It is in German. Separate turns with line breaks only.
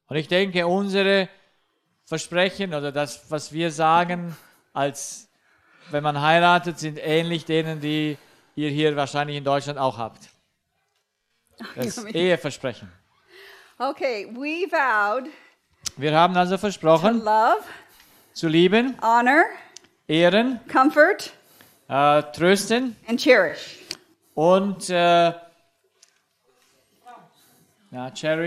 Und ich denke, unsere Versprechen oder das, was wir sagen, als wenn man heiratet, sind ähnlich denen, die ihr hier wahrscheinlich in Deutschland auch habt. Das Eheversprechen.
Okay, we vowed
Wir haben also
to
versprochen,
love,
zu lieben,
honor,
ehren,
comfort,
trösten
and cherish.
und Cherry.